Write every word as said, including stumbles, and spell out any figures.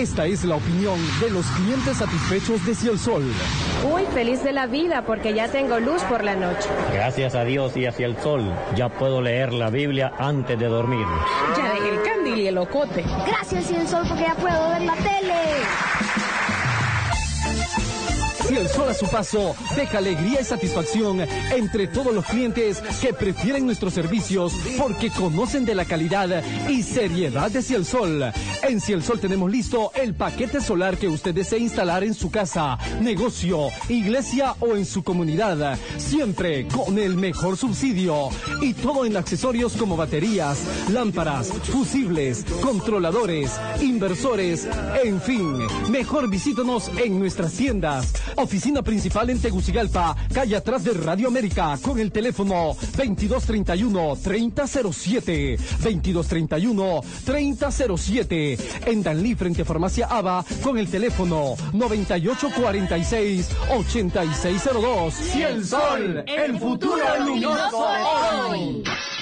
Esta es la opinión de los clientes satisfechos de Ciel Sol. Muy feliz de la vida porque ya tengo luz por la noche. Gracias a Dios y hacia el sol, ya puedo leer la Biblia antes de dormir. Ya dejé el candil y el ocote. Gracias Ciel Sol porque ya puedo ver la tele. Ciel Sol a su paso deja alegría y satisfacción entre todos los clientes que prefieren nuestros servicios porque conocen de la calidad y seriedad de Ciel Sol. En Ciel Sol tenemos listo el paquete solar que usted desee instalar en su casa, negocio, iglesia o en su comunidad, siempre con el mejor subsidio y todo en accesorios como baterías, lámparas, fusibles, controladores, inversores, en fin. Mejor visítanos en nuestras tiendas. Oficina principal en Tegucigalpa, calle atrás de Radio América, con el teléfono veintidós treinta y uno, treinta cero siete, veintidós treinta y uno, treinta cero siete. En Danlí, frente a Farmacia Ava, con el teléfono noventa y ocho cuarenta y seis, ochenta y seis cero dos. Ciel Sol, el futuro luminoso hoy.